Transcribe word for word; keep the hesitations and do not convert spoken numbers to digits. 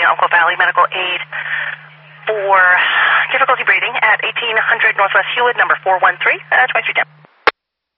Unclo Valley Medical Aid for difficulty breathing at eighteen hundred Northwest Hewwood, number four one three, uh, twenty-three ten.